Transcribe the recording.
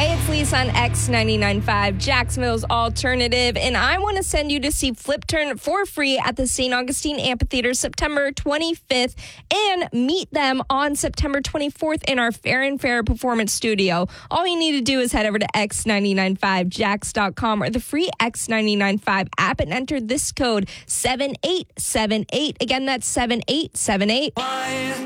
Hey, it's Lisa on X99.5, Jacksonville's alternative, and I want to send you to see Flip Turn for free at the St. Augustine Amphitheater September 25th and meet them on September 24th in our Fair and Fair Performance Studio. All you need to do is head over to X995Jax.com or the free X995 app and enter this code 7878. Again, that's 7878.